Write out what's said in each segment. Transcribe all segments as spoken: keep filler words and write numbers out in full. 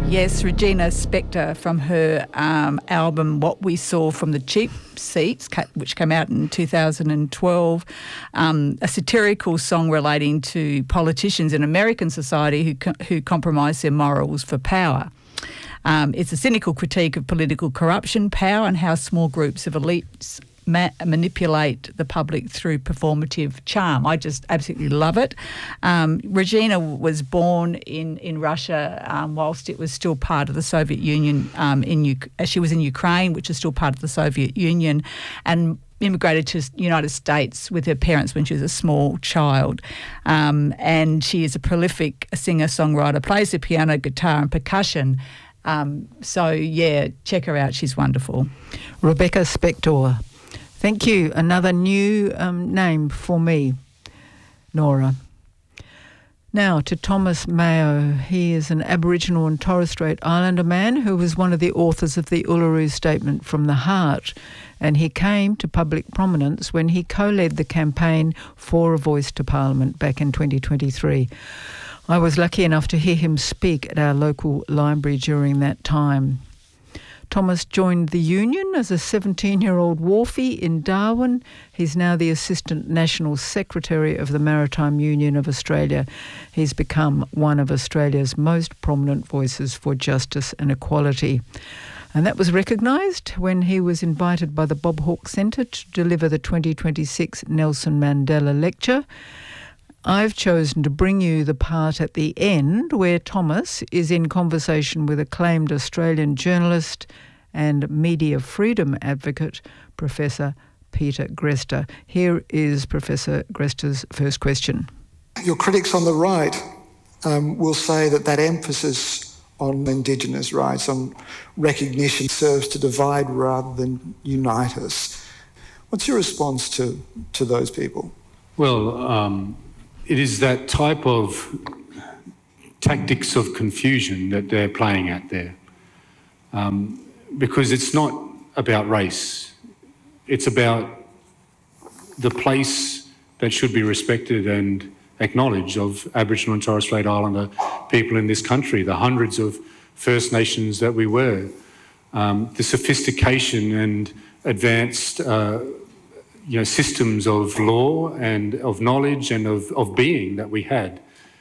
Yes, Regina Spektor from her um, album What We Saw from the Cheap Seats, which came out in two thousand twelve, um, a satirical song relating to politicians in American society who co- who compromise their morals for power. Um, it's a cynical critique of political corruption, power, and how small groups of elites Ma- manipulate the public through performative charm. I just absolutely love it. Um, Regina was born in, in Russia um, whilst it was still part of the Soviet Union. Um, in U- she was in Ukraine, which is still part of the Soviet Union, and immigrated to the United States with her parents when she was a small child. Um, and she is a prolific singer-songwriter, plays the piano, guitar and percussion. Um, so, yeah, check her out. She's wonderful. Rebecca Spektor. Thank you. Another new um, name for me, Nora. Now to Thomas Mayo. He is an Aboriginal and Torres Strait Islander man who was one of the authors of the Uluru Statement from the Heart, and he came to public prominence when he co-led the campaign for a voice to Parliament back in twenty twenty-three. I was lucky enough to hear him speak at our local library during that time. Thomas joined the union as a seventeen-year-old wharfie in Darwin. He's now the Assistant National Secretary of the Maritime Union of Australia. He's become one of Australia's most prominent voices for justice and equality. And that was recognised when he was invited by the Bob Hawke Centre to deliver the twenty twenty-six Nelson Mandela Lecture. I've chosen to bring you the part at the end where Thomas is in conversation with acclaimed Australian journalist and media freedom advocate, Professor Peter Greste. Here is Professor Greste's first question. Your critics on the right um, will say that that emphasis on Indigenous rights, on recognition, serves to divide rather than unite us. What's your response to, to those people? Well, um it is that type of tactics of confusion that they're playing at there. Um, because it's not about race. It's about the place that should be respected and acknowledged of Aboriginal and Torres Strait Islander people in this country, the hundreds of First Nations that we were, um, the sophistication and advanced uh, you know, systems of law and of knowledge and of, of being that we had.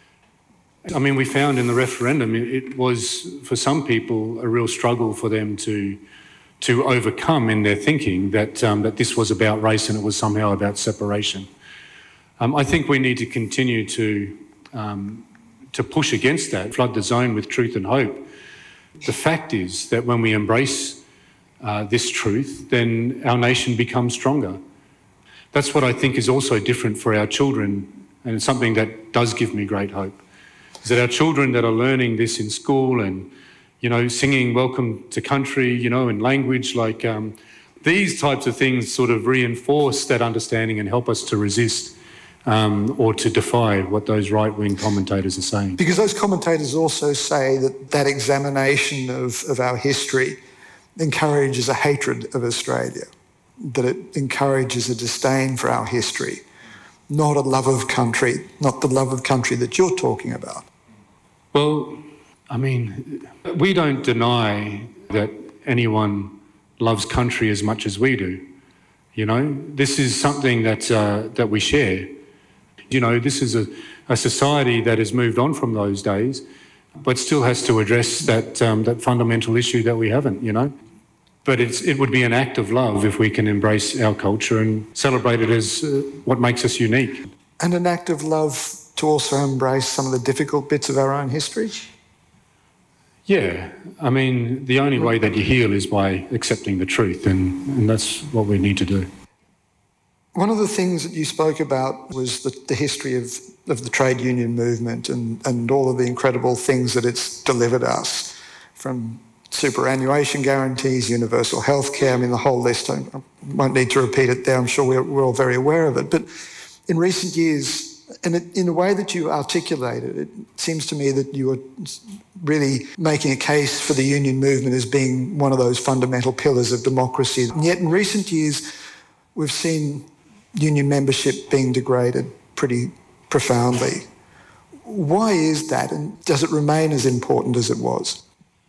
I mean, we found in the referendum, it, it was, for some people, a real struggle for them to to overcome in their thinking that um, that this was about race and it was somehow about separation. Um, I think we need to continue to um, to push against that, flood the zone with truth and hope. The fact is that when we embrace uh, this truth, then our nation becomes stronger. That's what I think is also different for our children, and it's something that does give me great hope, is that our children that are learning this in school and, you know, singing Welcome to Country, you know, in language like um, these types of things sort of reinforce that understanding and help us to resist um, or to defy what those right-wing commentators are saying. Because those commentators also say that that examination of, of our history encourages a hatred of Australia, that it encourages a disdain for our history, not a love of country, not the love of country that you're talking about. Well, I mean, we don't deny that anyone loves country as much as we do. You know, this is something that uh, that we share. You know, this is a, a society that has moved on from those days, but still has to address that um, that fundamental issue that we haven't, you know. But it's, it would be an act of love if we can embrace our culture and celebrate it as uh, what makes us unique. And an act of love to also embrace some of the difficult bits of our own history? Yeah. I mean, the only way that you heal is by accepting the truth, and, and that's what we need to do. One of the things that you spoke about was the, the history of, of the trade union movement and, and all of the incredible things that it's delivered us, from superannuation guarantees, universal health care, I mean, the whole list. I won't need to repeat it there. I'm sure we're, we're all very aware of it. But in recent years, and it, in the way that you articulated it, it seems to me that you were really making a case for the union movement as being one of those fundamental pillars of democracy. And yet in recent years, we've seen union membership being degraded pretty profoundly. Why is that, and does it remain as important as it was?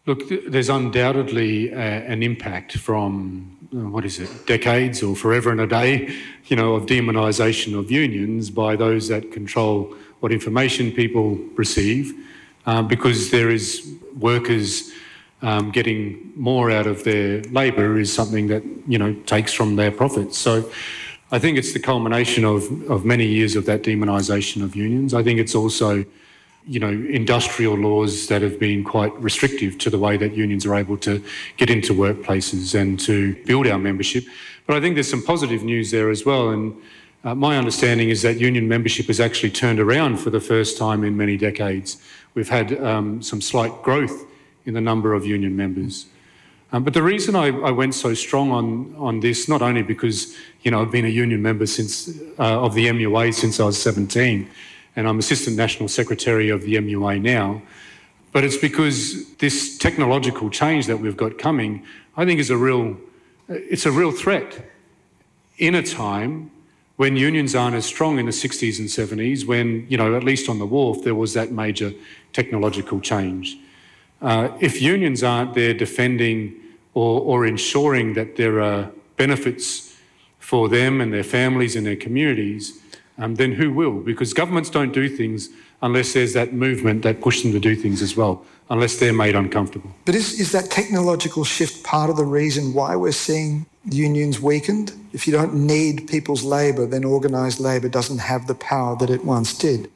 Look, th- there's undoubtedly uh, an impact from, uh, what is it, decades or forever and a day, you know, of demonisation of unions by those that control what information people receive, uh, because there is workers um, getting more out of their labour is something that, you know, takes from their profits. So I think it's the culmination of, of many years of that demonisation of unions. I think it's also, you know, industrial laws that have been quite restrictive to the way that unions are able to get into workplaces and to build our membership. But I think there's some positive news there as well. And uh, my understanding is that union membership has actually turned around for the first time in many decades. We've had um, some slight growth in the number of union members. Um, but the reason I, I went so strong on, on this, not only because, you know, I've been a union member since uh, of the M U A since I was seventeen, and I'm Assistant National Secretary of the M U A now. But it's because this technological change that we've got coming, I think is a real, it's a real threat in a time when unions aren't as strong in the sixties and seventies, when, you know, at least on the wharf, there was that major technological change. Uh, if unions aren't there defending or, or ensuring that there are benefits for them and their families and their communities, Um, then who will? Because governments don't do things unless there's that movement that pushes them to do things as well, unless they're made uncomfortable. But is, is that technological shift part of the reason why we're seeing unions weakened? If you don't need people's labour, then organised labour doesn't have the power that it once did.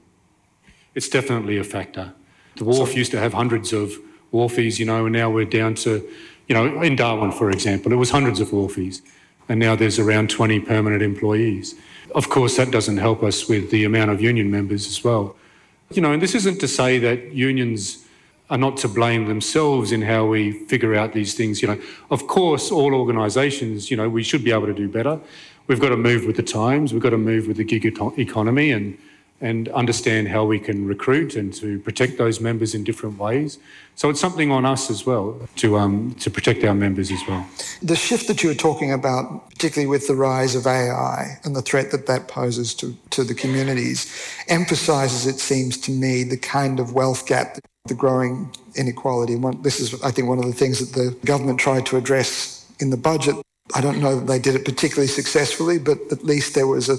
It's definitely a factor. The wharf used to have hundreds of wharfies, you know, and now we're down to, you know, in Darwin, for example, it was hundreds of wharfies, and now there's around twenty permanent employees. Of course, that doesn't help us with the amount of union members as well. You know, and this isn't to say that unions are not to blame themselves in how we figure out these things. You know, of course, all organisations, you know, we should be able to do better. We've got to move with the times. We've got to move with the gig economy and and understand how we can recruit and to protect those members in different ways. So it's something on us as well to um, to protect our members as well. The shift that you were talking about, particularly with the rise of A I and the threat that that poses to, to the communities, emphasises, it seems to me, the kind of wealth gap, the growing inequality. One, this is, I think, one of the things that the government tried to address in the budget. I don't know that they did it particularly successfully, but at least there was a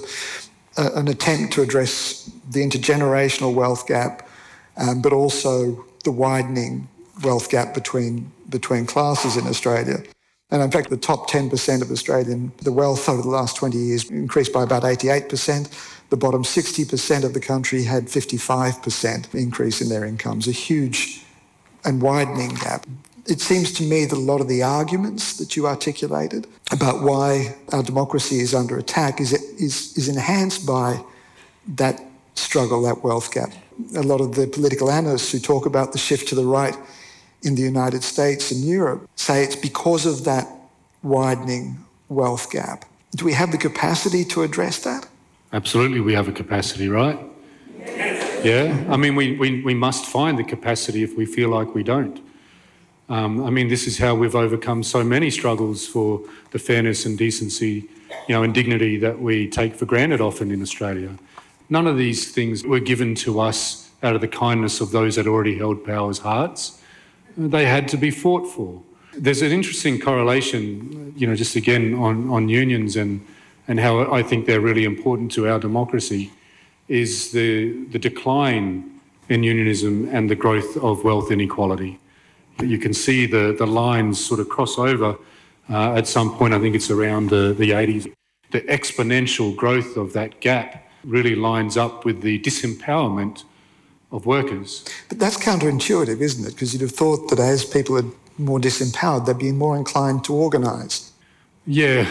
an attempt to address the intergenerational wealth gap, um, but also the widening wealth gap between between classes in Australia. And in fact, the top ten percent of Australian, the wealth over the last twenty years increased by about eighty-eight percent. The bottom sixty percent of the country had fifty-five percent increase in their incomes, a huge and widening gap. It seems to me that a lot of the arguments that you articulated about why our democracy is under attack is, is, is enhanced by that struggle, that wealth gap. A lot of the political analysts who talk about the shift to the right in the United States and Europe say it's because of that widening wealth gap. Do we have the capacity to address that? Absolutely, we have a capacity, right? Yes. Yeah, I mean, we, we, we must find the capacity if we feel like we don't. Um, I mean, this is how we've overcome so many struggles for the fairness and decency, you know, and dignity that we take for granted often in Australia. None of these things were given to us out of the kindness of those that already held power's hearts. They had to be fought for. There's an interesting correlation, you know, just again on, on unions and, and how I think they're really important to our democracy, is the, the decline in unionism and the growth of wealth inequality. You can see the, the lines sort of cross over uh, at some point. I think it's around the, the eighties. The exponential growth of that gap really lines up with the disempowerment of workers. But that's counterintuitive, isn't it? Because you'd have thought that as people are more disempowered, they'd be more inclined to organise. Yeah,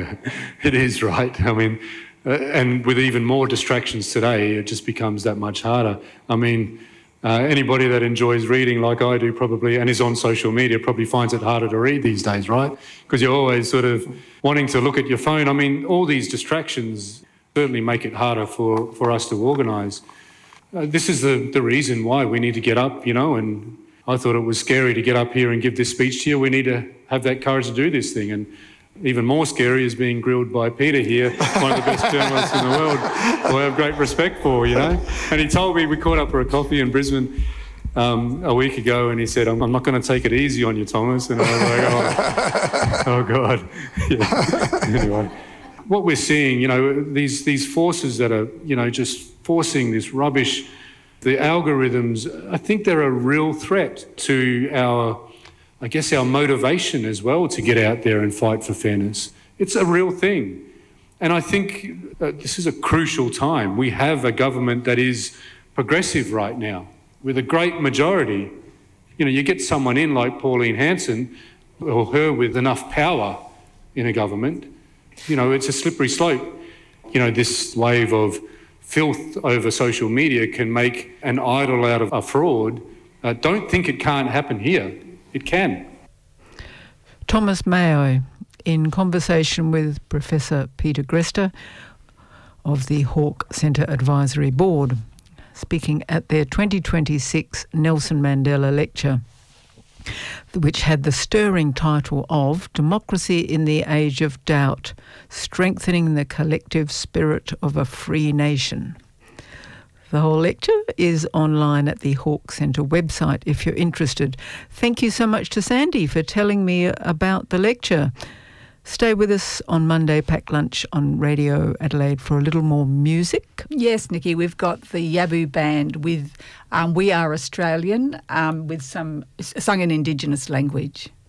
it is, right. I mean, uh, and with even more distractions today, it just becomes that much harder. I mean, Uh, anybody that enjoys reading like I do probably and is on social media probably finds it harder to read these days, right? Because you're always sort of wanting to look at your phone. I mean, all these distractions certainly make it harder for, for us to organise. Uh, this is the, the reason why we need to get up, you know, and I thought it was scary to get up here and give this speech to you. We need to have that courage to do this thing. And even more scary is being grilled by Peter here, one of the best journalists in the world, who I have great respect for, you know. And he told me, we caught up for a coffee in Brisbane, um, a week ago, and he said, I'm, I'm not going to take it easy on you, Thomas. And I was like, oh, oh God. Yeah. Anyway, what we're seeing, you know, these these forces that are, you know, just forcing this rubbish, the algorithms, I think they're a real threat to our, I guess, our motivation as well to get out there and fight for fairness. It's a real thing. And I think that this is a crucial time. We have a government that is progressive right now, with a great majority. You know, you get someone in like Pauline Hanson, or her with enough power in a government, you know, it's a slippery slope. You know, this wave of filth over social media can make an idol out of a fraud. Uh, don't think it can't happen here. It can. Thomas Mayo, in conversation with Professor Peter Greste of the Hawke Centre Advisory Board, speaking at their twenty twenty-six Nelson Mandela Lecture, which had the stirring title of Democracy in the Age of Doubt, Strengthening the Collective Spirit of a Free Nation. The whole lecture is online at the Hawke Centre website if you're interested. Thank you so much to Sandy for telling me about the lecture. Stay with us on Monday, Pack Lunch on Radio Adelaide for a little more music. Yes, Nikki, we've got the Yabu Band with um, We Are Australian, um, with some sung in Indigenous language.